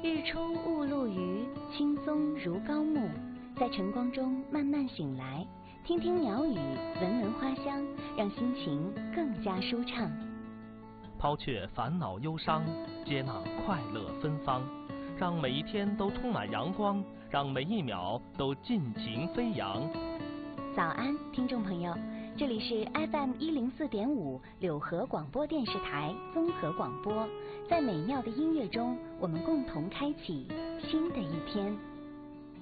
日出雾露余，青松如高木，在晨光中慢慢醒来，听听鸟语，闻闻花香，让心情更加舒畅。 抛却烦恼忧伤，接纳快乐芬芳，让每一天都充满阳光，让每一秒都尽情飞扬。 早安，听众朋友，这里是 FM104.5柳河广播电视台综合广播，在美妙的音乐中，我们共同开启新的一天。